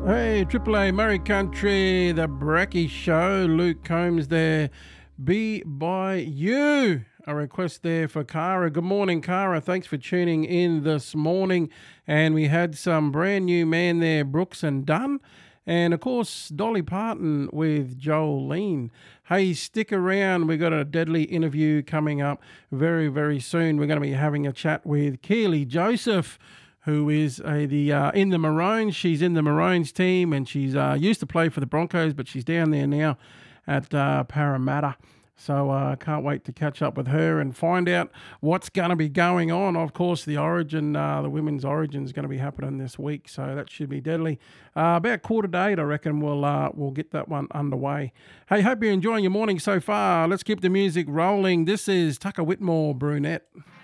Hey, Triple A Murray Country, the Bracky Show. Luke Combs there. Be by you. A request there for Cara. Good morning, Cara. Thanks for tuning in this morning. And we had some brand new man there, Brooks and Dunn. And of course, Dolly Parton with Jolene. Hey, stick around. We've got a deadly interview coming up very, very soon. We're going to be having a chat with Keely Joseph, who is in the Maroons. She's in the Maroons team, and she's used to play for the Broncos, but she's down there now at Parramatta. So can't wait to catch up with her and find out what's going to be going on. Of course, the Origin, the women's Origin is going to be happening this week, so that should be deadly. About 7:15, I reckon we'll get that one underway. Hey, hope you're enjoying your morning so far. Let's keep the music rolling. This is Tucker Whitmore, Brunette.